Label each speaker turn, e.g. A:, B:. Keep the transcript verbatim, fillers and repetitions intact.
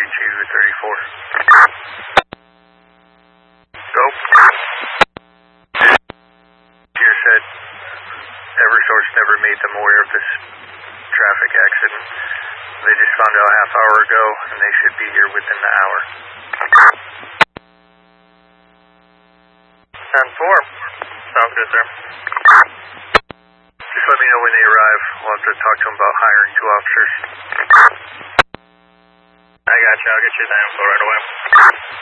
A: two thirty-four. Go. Pier said Eversource never made them aware of this traffic accident. They just found out a half hour ago, and they should be here within the hour.
B: ten four. Sounds good, sir.
A: Just let me know when they arrive. We'll have to talk to them about hiring two officers.
B: I got you. I'll get you the info right away.